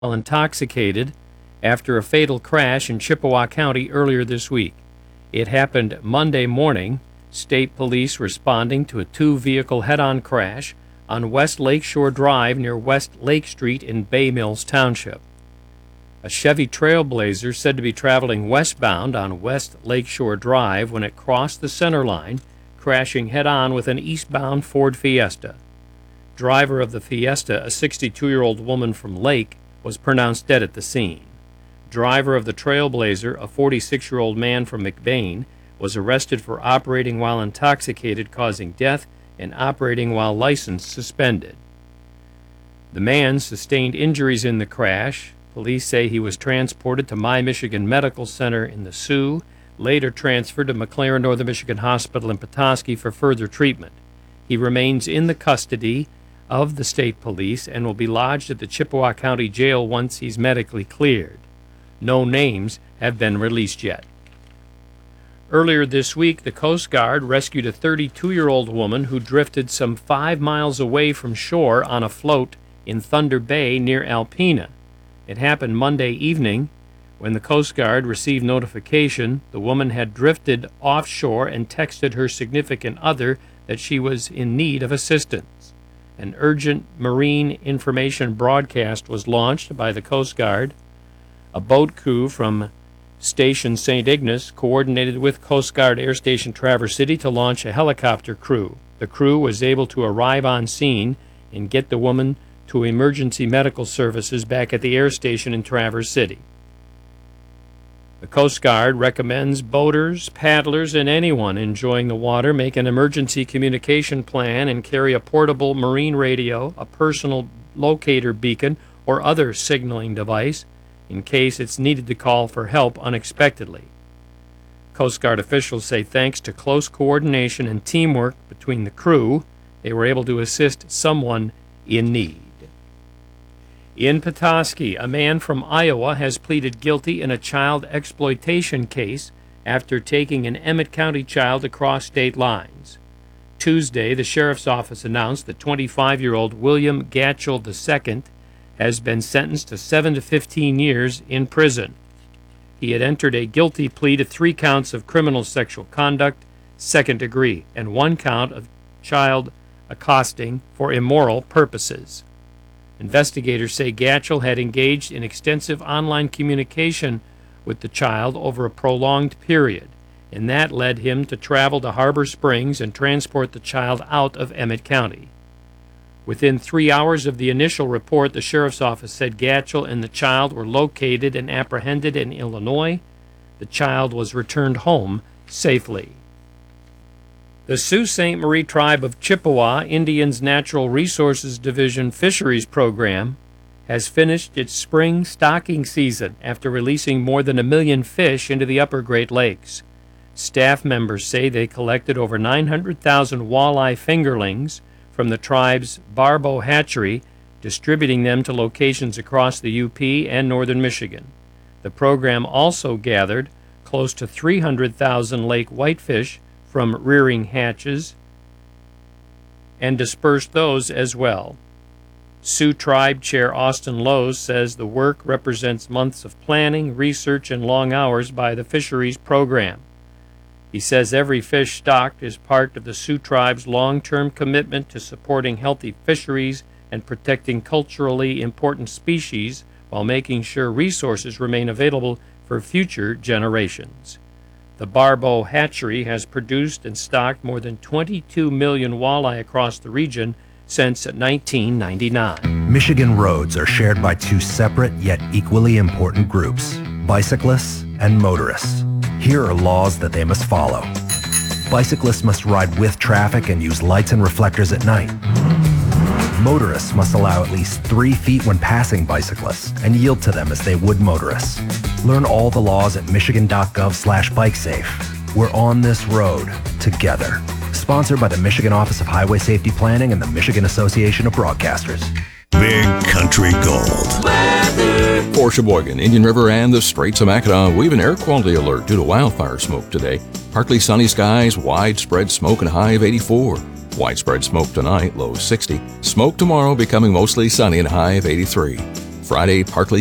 while intoxicated after a fatal crash in Chippewa County earlier this week. It happened Monday morning, state police responding to a two-vehicle head-on crash on West Lakeshore Drive near West Lake Street in Bay Mills Township. A Chevy Trailblazer said to be traveling westbound on West Lakeshore Drive when it crossed the center line, crashing head-on with an eastbound Ford Fiesta. Driver of the Fiesta, a 62-year-old woman from Lake, was pronounced dead at the scene. Driver of the Trailblazer, a 46-year-old man from McBain, was arrested for operating while intoxicated, causing death, and operating while license suspended. The man sustained injuries in the crash. Police say he was transported to My Michigan Medical Center in the Sioux, later transferred to McLaren Northern Michigan Hospital in Petoskey for further treatment. He remains in the custody of the state police and will be lodged at the Chippewa County Jail once he's medically cleared. No names have been released yet. Earlier this week, the Coast Guard rescued a 32-year-old woman who drifted some 5 miles away from shore on a float in Thunder Bay near Alpena. It happened Monday evening. When the Coast Guard received notification, the woman had drifted offshore and texted her significant other that she was in need of assistance. An urgent marine information broadcast was launched by the Coast Guard. A boat crew from Station St. Ignace coordinated with Coast Guard Air Station Traverse City to launch a helicopter crew. The crew was able to arrive on scene and get the woman to emergency medical services back at the air station in Traverse City. The Coast Guard recommends boaters, paddlers, and anyone enjoying the water make an emergency communication plan and carry a portable marine radio, a personal locator beacon, or other signaling device in case it's needed to call for help unexpectedly. Coast Guard officials say thanks to close coordination and teamwork between the crew, they were able to assist someone in need. In Petoskey, a man from Iowa has pleaded guilty in a child exploitation case after taking an Emmett County child across state lines. Tuesday, the sheriff's office announced that 25-year-old William Gatchell II has been sentenced to 7 to 15 years in prison. He had entered a guilty plea to 3 counts of criminal sexual conduct, second degree, and 1 count of child accosting for immoral purposes. Investigators say Gatchell had engaged in extensive online communication with the child over a prolonged period, and that led him to travel to Harbor Springs and transport the child out of Emmett County. Within 3 hours of the initial report, the sheriff's office said Gatchell and the child were located and apprehended in Illinois. The child was returned home safely. The Sault Ste. Marie Tribe of Chippewa Indians Natural Resources Division Fisheries Program has finished its spring stocking season after releasing more than 1 million fish into the upper Great Lakes. Staff members say they collected over 900,000 walleye fingerlings from the tribe's Barbeau hatchery, distributing them to locations across the UP and northern Michigan. The program also gathered close to 300,000 lake whitefish from rearing hatches and dispersed those as well. Sioux Tribe Chair Austin Lowe's says the work represents months of planning, research, and long hours by the fisheries program. He says every fish stocked is part of the Sioux Tribe's long-term commitment to supporting healthy fisheries and protecting culturally important species while making sure resources remain available for future generations. The Barbeau hatchery has produced and stocked more than 22 million walleye across the region since 1999. Michigan roads are shared by 2 separate yet equally important groups, bicyclists and motorists. Here are laws that they must follow. Bicyclists must ride with traffic and use lights and reflectors at night. Motorists must allow at least 3 feet when passing bicyclists and yield to them as they would motorists. Learn all the laws at michigan.gov/bikesafe. We're on this road together. Sponsored by the Michigan Office of Highway Safety Planning and the Michigan Association of Broadcasters. Big Country Gold. Weather. For Sheboygan, Indian River, and the Straits of Mackinac, we have an air quality alert due to wildfire smoke today. Partly sunny skies, widespread smoke, and a high of 84. Widespread smoke tonight, low 60. Smoke tomorrow becoming mostly sunny and high of 83. Friday, partly